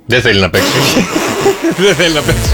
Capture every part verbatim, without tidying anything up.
Δεν θέλει να παίξει. Δεν θέλει να παίξει.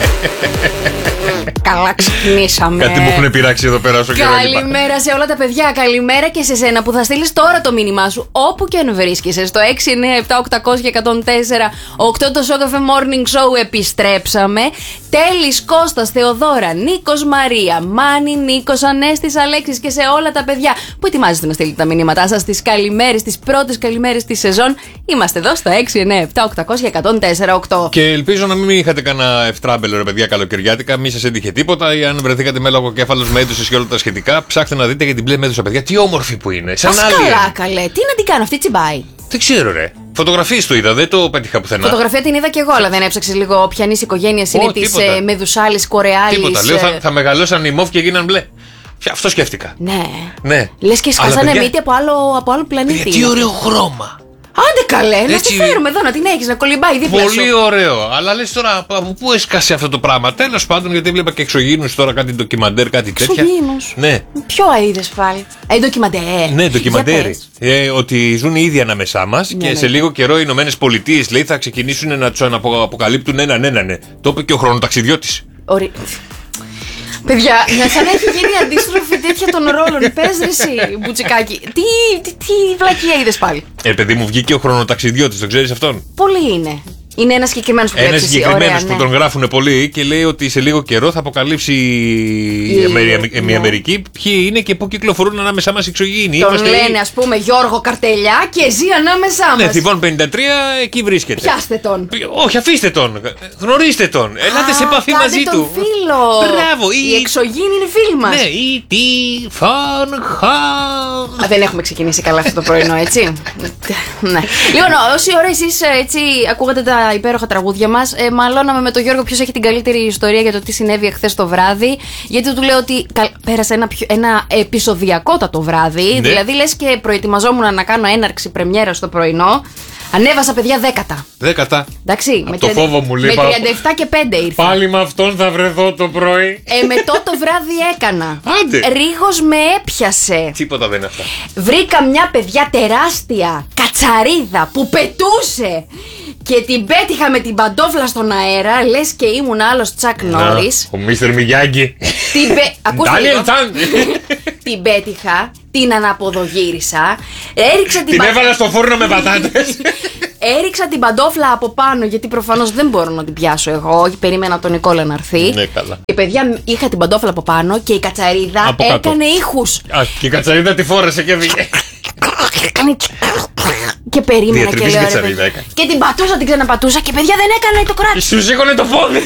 Καλά, ξεκινήσαμε. Κάτι μου έχουν πειράξει εδώ πέρα όσο καιρό. Καλημέρα σε όλα τα παιδιά. Καλημέρα και σε σένα που θα στείλεις τώρα το μήνυμά σου όπου και αν βρίσκεσαι. Στο έξι εννιά επτά οκτώ μηδέν μηδέν ένα μηδέν τέσσερα οκτώ το Σοκαφέ Morning Show επιστρέψαμε. Τέλης, Κώστας, Θεοδώρα, Νίκος, Μαρία, Μάνη, Νίκος, Ανέστης, Αλέξης και σε όλα τα παιδιά που ετοιμάζεστε να στείλετε τα μηνύματά σας. Τις καλημέρες, τις πρώτες καλημέρες της σεζόν. Είμαστε εδώ στο έξι εννιά επτά οκτώ μηδέν μηδέν ένα μηδέν τέσσερα οκτώ. Και ελπίζω να μην είχατε κανένα ευτράμπελο, ρε παιδιά, καλοκαιριάτικα, μη σας έτυχε τίποτα, ή αν βρεθήκατε με λογοκέφαλος, με έντουσες και όλα τα σχετικά. Ψάχτε να δείτε για την μπλε μέδουσα, παιδιά. Τι όμορφη που είναι. Σαν άλλη. Καλά, καλέ. Τι να την κάνω, αυτή τσιμπάει. Δεν ξέρω, ρε. Φωτογραφίες το είδα, δεν το πέτυχα πουθενά. Φωτογραφία την είδα κι εγώ, αλλά δεν έψαξες λίγο ποιανής οικογένειας είναι, της ε, Μεδουσάλης, Κορεάλης. Τίποτα. Λέω θα, θα μεγαλώσαν οι μόφ και γίναν μπλε. Αυτό σκέφτηκα. Ναι. Ναι. Λες και σκάσανε παιδιά... μύτη από άλλο, από άλλο πλανήτη. Τι ωραίο χρώμα. Άντε καλέ, έτσι... να τη φέρουμε εδώ, να την έχεις, να κολυμπάει δίπλα σου. Πολύ ωραίο. Αλλά λες τώρα από πού έσκασε αυτό το πράγμα. Τέλος πάντων, γιατί έβλεπα και εξωγήινους τώρα, κάτι ντοκιμαντέρ, κάτι τέτοια. Εξωγήινους. Ναι. Ποιο είδες πάλι. Ε, ντοκιμαντέρ. Ναι, ντοκιμαντέρ. Ε, ότι ζουν οι ίδιοι ανάμεσά μας ναι, και ναι. σε λίγο καιρό οι Ηνωμένες Πολιτείες, λέει, θα ξεκινήσουν να τους αποκαλύπτουν έναν έναν. Ναι. Το είπε και ο χρονοταξιδιώτης. Ωρι... Παιδιά, σαν να έχει γίνει αντίστροφη τέτοια των ρόλων. Πες ρε εσύ, Μπουτσικάκι. Τι, τι, τι βλακία είδες πάλι. Ε, παιδί μου, βγήκε ο χρονοταξιδιώτης, τον ξέρεις αυτόν. Πολύ είναι. Είναι ένας συγκεκριμένος που Ένας συγκεκριμένος που ναι. τον γράφουν πολύ και λέει ότι σε λίγο καιρό θα αποκαλύψει η, η, Αμερική, ναι. η Αμερική ποιοι είναι και πού κυκλοφορούν ανάμεσά μας εξωγήινοι. Τον Είμαστε... λένε, ας πούμε, Γιώργο Καρτελιά και ζει ανάμεσά μας. Ναι, Θηβών πενήντα τρία εκεί βρίσκεται. Πιάστε τον. Όχι, αφήστε τον. Γνωρίστε τον. Ελάτε Α, σε επαφή μαζί τον του. Φίλο. Μπράβο. Οι η... εξωγήινοι είναι φίλοι μας. Ναι, η τι φαν χα. Δεν έχουμε ξεκινήσει καλά αυτό το πρωινό, έτσι. Ναι. Λοιπόν, όση ώρα εσείς έτσι ακούγατε τα υπέροχα τραγούδια μας. Ε, μαλώναμε με τον Γιώργο ποιος έχει την καλύτερη ιστορία για το τι συνέβη εχθές το βράδυ. Γιατί του λέω ότι καλ... πέρασε ένα, πιο... ένα επεισοδιακότατο βράδυ. Ναι. Δηλαδή λες και προετοιμαζόμουν να κάνω έναρξη πρεμιέρα στο πρωινό. Ανέβασα, παιδιά, δέκατα. Δέκατα. Εντάξει, με, με, το φόβο μου, λέει, με τριάντα επτά και πέντε ήρθα. Πάλι με αυτόν θα βρεθώ το πρωί. Ε, με το το βράδυ έκανα. Άντε. Ρίγος με έπιασε. Τίποτα δεν είναι αυτά. Βρήκα μια, παιδιά, τεράστια κατσαρίδα που πετούσε. Και την πέτυχα με την παντόφλα στον αέρα. Λες και ήμουν άλλος Τσακ Νόρις. Ο Μίστερ Μιγιάγκη. Την πε... Ακούστε λίγο. Την πέτυχα, την αναποδογύρισα. Έριξα την, την πα... έβαλα στο φούρνο με πατάτες. Έριξα την παντόφλα από πάνω, γιατί προφανώς δεν μπορώ να την πιάσω εγώ. Περίμενα τον Νικόλα να έρθει. Ναι, καλά. Και παιδιά, είχα την παντόφλα από πάνω και η κατσαρίδα έκανε ήχους. Α, και η κατσαρίδα τη φόρεσε και βγήκε. Και περίμενα και λέω ρε, και την πατούσα, την ξαναπατούσα και παιδιά δεν έκανε το κράτη. Σου σήκωνε το πόδι.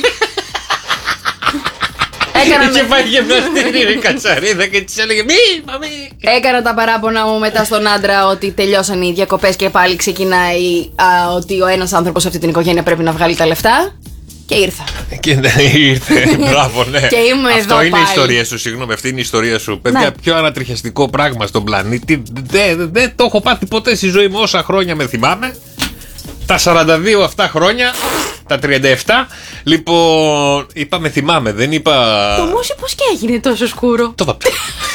Είχε πάει γυμναστήρι η κατσαρίδα και της έλεγε μη, μα μη. Έκανα τα παράπονα μου μετά στον άντρα ότι τελειώσαν οι διακοπές και πάλι ξεκινάει α, ότι ο ένας άνθρωπος σε αυτή την οικογένεια πρέπει να βγάλει τα λεφτά. Και ήρθα. Και ναι, ήρθε. Μπράβο, ναι. Και είμαι αυτό εδώ είναι πάλι. Η ιστορία σου, συγγνώμη, αυτή είναι η ιστορία σου. Παιδιά, ναι. Πιο ανατριχιαστικό πράγμα στον πλανήτη. Δεν δε, δε το έχω πάθει ποτέ στη ζωή μου όσα χρόνια με θυμάμαι. Τα σαράντα δύο αυτά χρόνια, τα τριάντα επτά. Λοιπόν, είπα με θυμάμαι, δεν είπα. Το μουσι πώς και έγινε τόσο σκούρο. Το βάψω.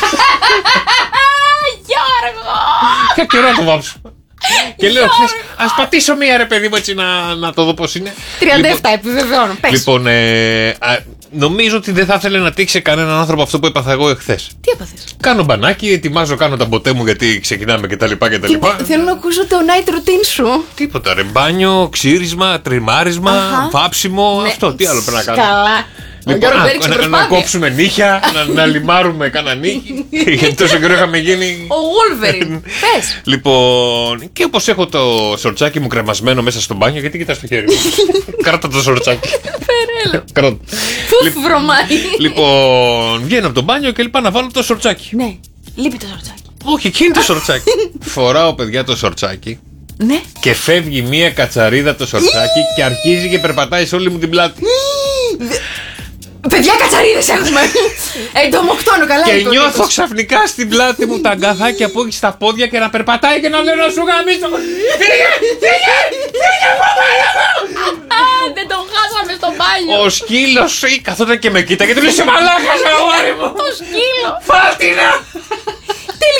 Γιώργο! Ποια καιρό να το βάψω. Και λέω, ας πατήσω μία ρε παιδί μου έτσι να, να το δω πώς είναι. τριάντα επτά λοιπόν, επιβεβαιώνω, πες. Λοιπόν, ε, α, νομίζω ότι δεν θα ήθελε να τύξει κανέναν άνθρωπο αυτό που έπαθα εγώ εχθές. Τι έπαθες? Κάνω μπανάκι, ετοιμάζω, κάνω τα μποτέ μου γιατί ξεκινάμε κτλ. Θέλω να ακούσω το night routine σου. Τίποτα ρε, μπάνιο, ξύρισμα, τριμάρισμα, uh-huh. βάψιμο, ναι. Αυτό τι άλλο πρέπει να κάνω. Καλά. Λοιπόν, να, να, να κόψουμε νύχια, να, να λιμάρουμε κανένα νύχι. Γιατί τόσο καιρό είχαμε γίνει. Ο Wolverine. Πες. Λοιπόν, και όπως έχω το σορτσάκι μου κρεμασμένο μέσα στο μπάνιο, γιατί κοιτάς το χέρι μου. Κράτα το σορτσάκι. Φερέλο. Κράτα. Πού βρωμάει. Λοιπόν, βγαίνω από το μπάνιο και λοιπά να βάλω το σορτσάκι. Ναι, λείπει το σορτσάκι. Όχι, εκείνη το σορτσάκι. Φοράω, παιδιά, το σορτσάκι. Ναι. Και φεύγει μία κατσαρίδα το σορτσάκι και αρχίζει και περπατάει σε όλη μου την πλάτη. Παιδιά, κατσαρίδες έχουμε! Εντομοκτώνω, καλά. Και νιώθω ξαφνικά στην πλάτη μου τα αγκαθάκια που έχει στα πόδια και να περπατάει και να λέω να σου γαμίσω. Φύγε! Φύγε! Φύγε! Δεν τον χάσαμε στο μπάνιο. Ο σκύλος καθόταν και με κοίταγε και του λέει σε μαλάκας, αγόρι μου. Το σκύλο. Φάτινα!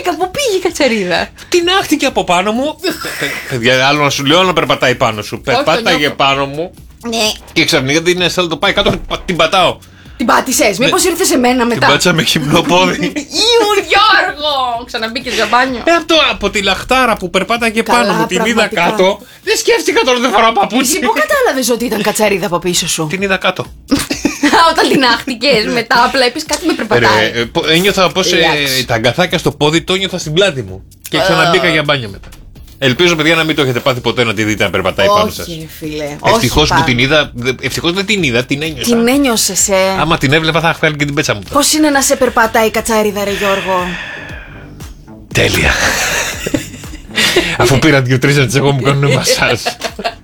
βρήκα, πού πήγε η κατσαρίδα. Τινάχτηκε από πάνω μου. Παιδιά, άλλο να σου λέω να περπατάει πάνω σου. Περπάταγε πάνω μου. Ναι. Και ξαφνικά την έστειλε το πάει κάτω και την πατάω. Την πάτησες, μήπως ήρθε σε μένα μετά. Την πάτησα με χυμνό πόδι. Ιου, Γιώργο! Ξαναμπήκες για μπάνιο. Ε, από, το, από τη λαχτάρα που περπάταγε Καλά, πάνω μου, την είδα πραγματικά. κάτω. Δεν σκέφτηκα τώρα δεν φοράω παπούτσι. Εσύ πού κατάλαβες ότι ήταν κατσαρίδα από πίσω σου? Την είδα κάτω. Όταν την άχτηκες μετά, βλέπεις κάτι με περπατάει. Ρε, ε, πο- ένιωθα πως ε, Εντάξει. τα αγκαθάκια στο πόδι το ένιωθα στην πλάτη μου. Και ξαναμπήκα για μπάνιο μετά. Ελπίζω, παιδιά, να μην το έχετε πάθει ποτέ να τη δείτε να περπατάει πάνω σας. Όχι, ρε φίλε. Ευτυχώς όχι που την πάλι. είδα. Ευτυχώς δεν την είδα, την ένιωσα. Την ένιωσες, ε. Άμα την έβλεπα θα βγάλει και την πέτσα μου. τώρα. Πώς είναι να σε περπατάει η κατσαρίδα, ρε Γιώργο? Τέλεια. Αφού πήρα δύο-τρεις να τις εγώ μου κάνουν μασάζ.